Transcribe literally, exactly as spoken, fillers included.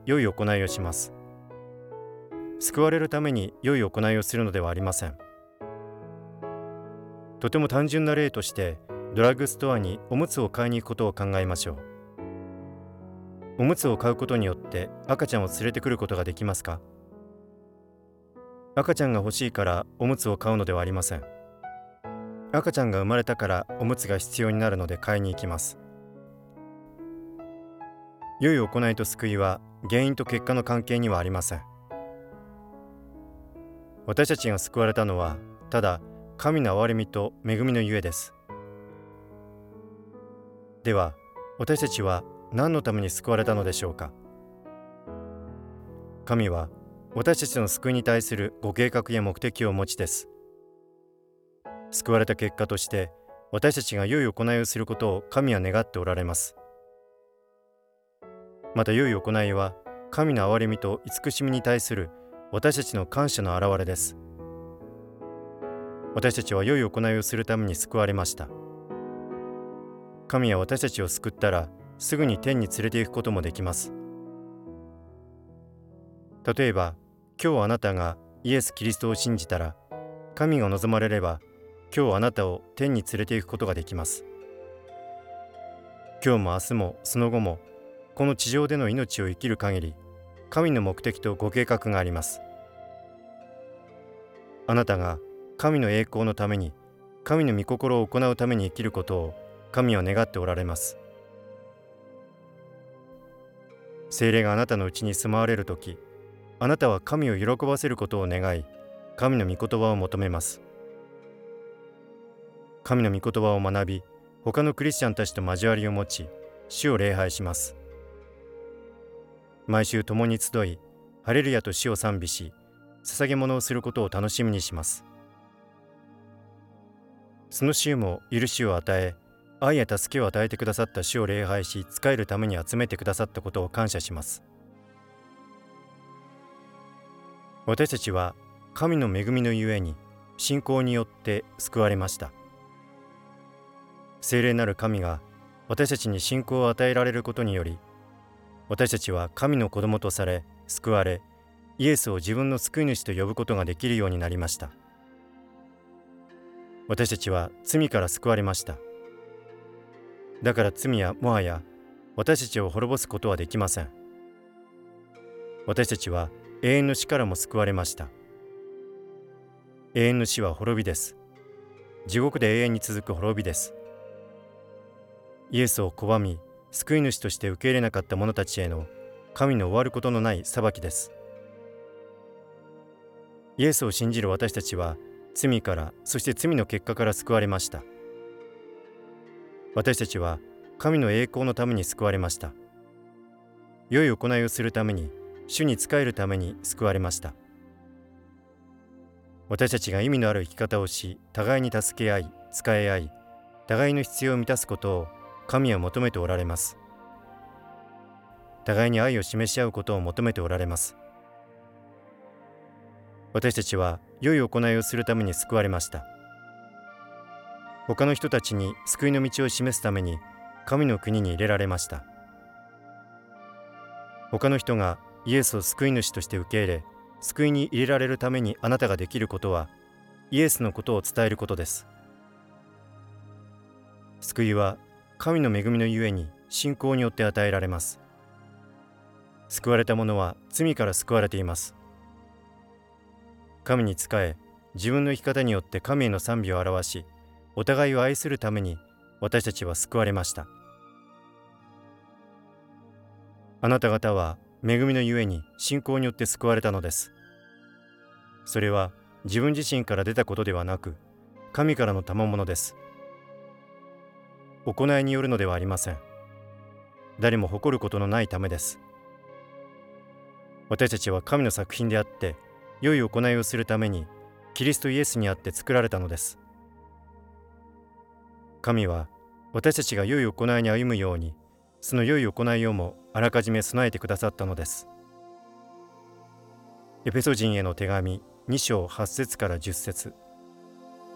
良い行いをします。救われるために良い行いをするのではありません。とても単純な例として、ドラッグストアにおむつを買いに行くことを考えましょう。おむつを買うことによって赤ちゃんを連れてくることができますか？赤ちゃんが欲しいからおむつを買うのではありません。赤ちゃんが生まれたからおむつが必要になるので買いに行きます。良い行いと救いは原因と結果の関係にはありません。私たちが救われたのはただ神の憐れみと恵みのゆえです。では私たちは何のために救われたのでしょうか。神は私たちの救いに対するご計画や目的をお持ちです。救われた結果として私たちが良い行いをすることを神は願っておられます。また良い行いは神の憐れみと慈しみに対する私たちの感謝の表れです。私たちは良い行いをするために救われました。神は私たちを救ったらすぐに天に連れて行くこともできます。例えば今日あなたがイエス・キリストを信じたら、神が望まれれば今日あなたを天に連れて行くことができます。今日も明日もその後もこの地上での命を生きる限り、神の目的とご計画があります。あなたが神の栄光のために、神の御心を行うために生きることを神は願っておられます。聖霊があなたのうちに住まわれるとき、あなたは神を喜ばせることを願い、神の御言葉を求めます。神の御言葉を学び、他のクリスチャンたちと交わりを持ち、主を礼拝します。毎週共に集い、ハレルヤと主を賛美し、捧げ物をすることを楽しみにします。その週も許しを与え、愛や助けを与えてくださった主を礼拝し、仕えるために集めてくださったことを感謝します。私たちは神の恵みのゆえに、信仰によって救われました。聖霊なる神が私たちに信仰を与えられることにより、私たちは神の子供とされ、救われ、イエスを自分の救い主と呼ぶことができるようになりました。私たちは罪から救われました。だから罪はもはや私たちを滅ぼすことはできません。私たちは永遠の死からも救われました。永遠の死は滅びです。地獄で永遠に続く滅びです。イエスを拒み、救い主として受け入れなかった者たちへの神の終わることのない裁きです。イエスを信じる私たちは罪から、そして罪の結果から救われました。私たちは神の栄光のために救われました。良い行いをするために、主に仕えるために救われました。私たちが意味のある生き方をし、互いに助け合い、仕え合い、互いの必要を満たすことを神は求めておられます。互いに愛を示し合うことを求めておられます。私たちは良い行いをするために救われました。他の人たちに救いの道を示すために神の国に入れられました。他の人がイエスを救い主として受け入れ、救いに入れられるためにあなたができることは、イエスのことを伝えることです。救いは神の恵みのゆえに信仰によって与えられます。救われた者は罪から救われています。神に仕え、自分の生き方によって神への賛美を表し、お互いを愛するために私たちは救われました。あなた方は恵みのゆえに信仰によって救われたのです。それは自分自身から出たことではなく、神からの賜物です。行いによるのではありません。誰も誇ることのないためです。私たちは神の作品であって、良い行いをするためにキリストイエスにあって作られたのです。神は私たちが良い行いに歩むように、その良い行いをもあらかじめ備えてくださったのです。エペソ人への手紙に章はち節からじゅっ節。